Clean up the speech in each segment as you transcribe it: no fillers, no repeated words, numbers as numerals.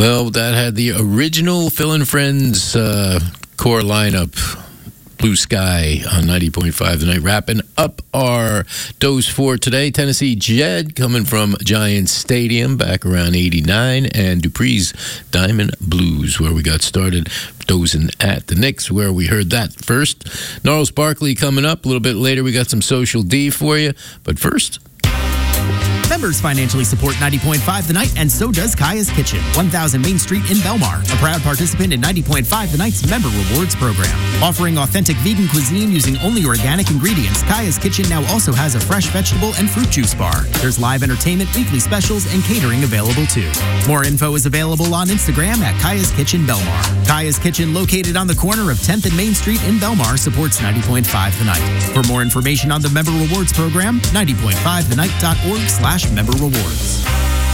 Well, that had the original Phil and Friends core lineup. Blue Sky on 90.5 The Night. Wrapping up our dose for today. Tennessee Jed coming from Giants Stadium back around 89. And Dupree's Diamond Blues, where we got started dozing at the Knicks, where we heard that first. Gnarls Barkley coming up a little bit later. We got some Social D for you. But first... Members financially support 90.5 The Night, and so does Kaya's Kitchen, 1000 Main Street in Belmar, a proud participant in 90.5 The Night's Member Rewards program. Offering authentic vegan cuisine using only organic ingredients, Kaya's Kitchen now also has a fresh vegetable and fruit juice bar. There's live entertainment, weekly specials, and catering available too. More info is available on Instagram at Kaya's Kitchen Belmar. Kaya's Kitchen, located on the corner of 10th and Main Street in Belmar, supports 90.5 The Night. For more information on the Member Rewards program, 90.5thenight.org/member rewards.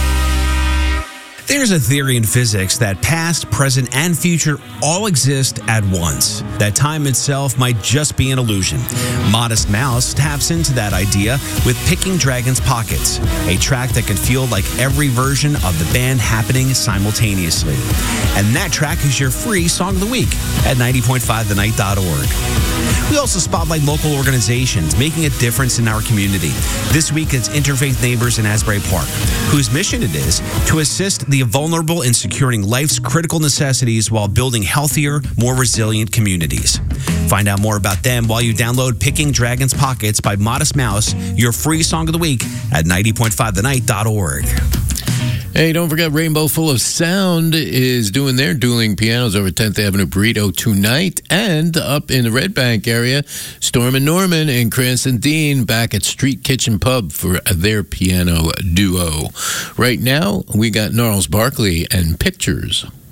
There's a theory in physics that past, present, and future all exist at once. That time itself might just be an illusion. Modest Mouse taps into that idea with Picking Dragon's Pockets, a track that can feel like every version of the band happening simultaneously. And that track is your free Song of the Week at 90.5thenight.org. We also spotlight local organizations making a difference in our community. This week, it's Interfaith Neighbors in Asbury Park, whose mission it is to assist the vulnerable in securing life's critical necessities while building healthier, more resilient communities. Find out more about them while you download Picking Dragon's Pockets by Modest Mouse, your free Song of the Week at 90.5thenight.org. Hey, don't forget Rainbow Full of Sound is doing their dueling pianos over 10th Avenue Burrito tonight. And up in the Red Bank area, Storm and Norman and Cranston Dean back at Street Kitchen Pub for their piano duo. Right now, we got Gnarls Barkley and Pictures.